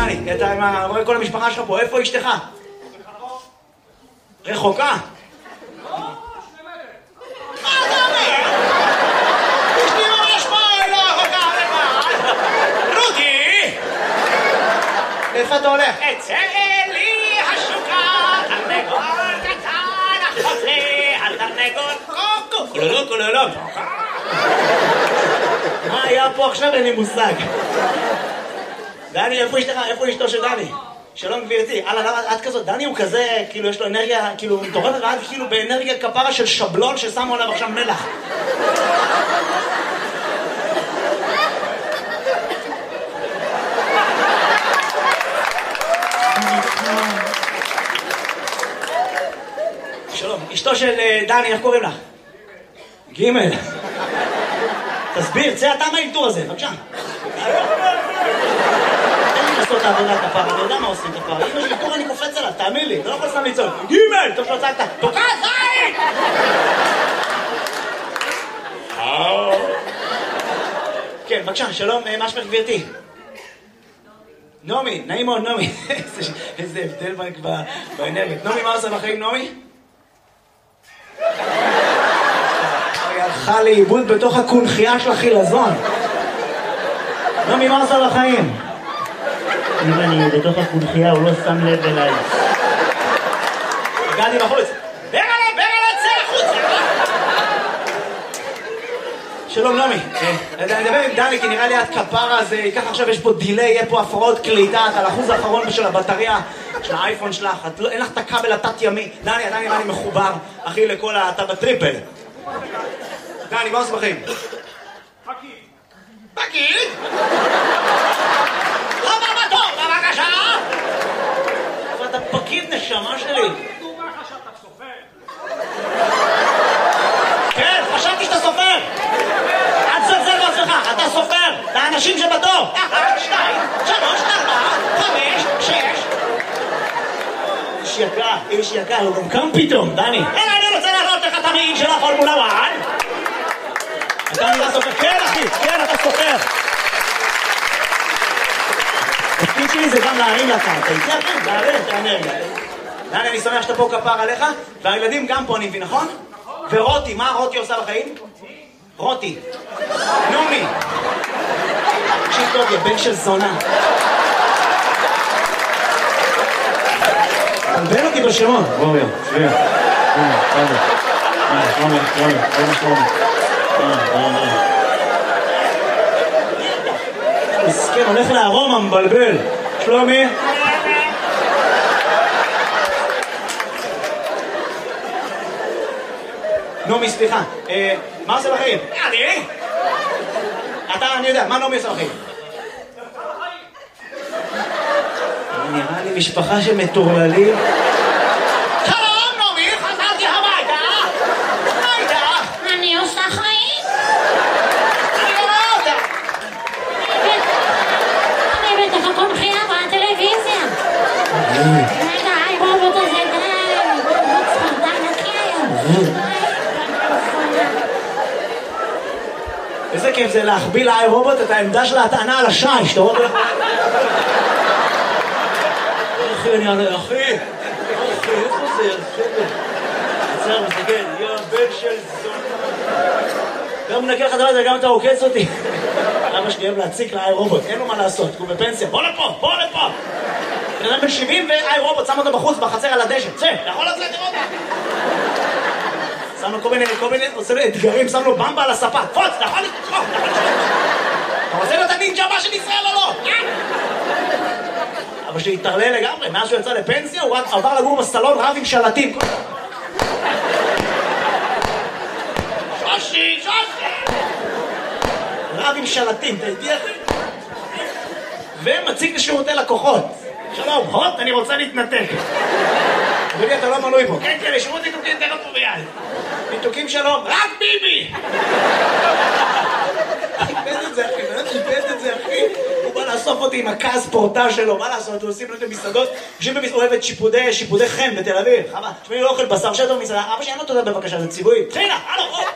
דני, אתה רואה כל המשפחה שלך פה, איפה אשתך? רחוקה? לא, 2 מטר. מה אתה אומר? אשתי ממש פה, לא רחוקה, רודי! איפה אתה הולך? אצא לי השוקה, תרנגול קטן, אחות לי, התרנגול קוקו, כולולו, כולולו. מה היה פה עכשיו? אין לי מושג. דני, איפה אשתך? איפה אשתו של דני? שלום גבירתי. למה את כזאת? דני הוא כזה, כאילו יש לו אנרגיה, כאילו מטורפת, ואת כאילו באנרגיה כפרה של שבלון ששמו עליו עכשיו מלח. שלום, אשתו של דני, איך קוראים לך? גימל. תסביר, צא אתה מהאלתור הזה, בבקשה. תן לי לעשות את העבודה כפרה, אני יודע מה עושים כפרה. אם יש אלתור אני קופץ עליו, תאמין לי, אתה לא יכול סתם לצעוק. גימל! טוב שלא צעקת, תוקע זין! כן, בבקשה, שלום, מה שמך גבירתי? נעמי, נעים מאוד, נעמי. איזה הבדל באנרגיה. נעמי, מה עושה בחיים, נעמי? היא הלכה לאיבוד בתוך הקונחייה של החילזון. נעמי, מה עושה בחיים? אם אני בתוך הקונחייה, הוא לא שם לב אליי. הגעתי בחוץ. ברלה, צא החוצה! שלום, נעמי. אני מדבר עם דני, כי נראה לי את כפרה, אז ככה עכשיו יש פה דילי, יהיה פה הפרעות קליטה, את על האחוז האחרון של הבטריה של האייפון שלך, אין לך את הכבל התת-ימי. דני, אני מחובר, אחי, לכל אתה בטריפל. דני, מה עושה בחיים? פקיד? לא בבטור, בבקשה! אבל אתה פקיד נשמה שלי. דומה לך שאתה סופר. כן, חשבתי שאתה סופר. אל תזלזל בעצמך, אתה סופר. לאנשים שבתור. 1, 2, 3, 4, 5, 6. איש יקר, הוא גם קם פתאום, דני. אלא אני רוצה להראות לך את המעיל של הפורמולה 1. אתה נראה סופר. כן, אחי, כן, אתה סופר. התפקיד שלי זה גם להרים לקרקע. איתי אחי, להרים את האנרגיה. דני, אני שמח שאתה פה כפר עליך, והילדים גם פה, אני מבין, נכון? ורותי, מה רותי עושה בחיים? רותי. נעמי. תקשיב טוב, יא בן של זונה. תלבן אותי בשמות. רובי, שבי. מסכן, הולך לארומה, מבלבל. שלומי? נעמי, סליחה. מה עושה בחיים? אני? אני יודע, מה נעמי עושה בחיים? נראה לי משפחה של מטורללים. שלום, נעמי, חזרתי הביתה. אני עושה חיים? אני לא רואה אותה. אני בתוך הקונחייה בטלוויזיה. רגע, הרובוט הזה די, רובוט ספרדן נקי היום. איזה כיף זה להחביא לאי רובוט את העמדה של ההטענה על השיש, אתה רואה? אחי, איפה זה? עצר, מסתכל, יא בן של זונה. גם מנקה לך דבר, גם אתה עוקץ אותי. אבא שלי אוהב להציק לאי רובוט, אין לו מה לעשות, הוא בפנסיה. בוא לפה! בן אדם בן 70 ואי רובוט, שם אותו בחוץ, בחצר על הדשא. צא, יכול לצאת לראות. שם לו כל מיני, עושה לו אתגרים, שם לו במבה על הספה. תפוץ, אתה יכול לתחום. אתה רוצה להיות הנינג'ה הבא של ישראל או לא? אבא שלי התערלל לגמרי, מאז שהוא יצא לפנסיה, הוא רק עבר לגור בסלון רב עם שלטים. שושי! רב עם שלטים, אתה איתי אחי? ומציג לשירותי לקוחות. שלום, הוט, אני רוצה להתנתק. אדוני, אתה לא מנוי פה. כן, לשירות ניתוקים תן אותו ביד. ניתוקים שלום, רק ביבי! איבד את זה, אחי. הוא בא לאסוף אותי עם הכעס פורטה שלו, מה לעשות? הוא עושים לו את המסעדות, הוא אוהב את שיפודי חן בתל אביב. תשמעי, לא אוכל בשר שטר מסעדה. אבא שלי, אין לו תודה בבקשה, זה ציווי. תחילה, הלו,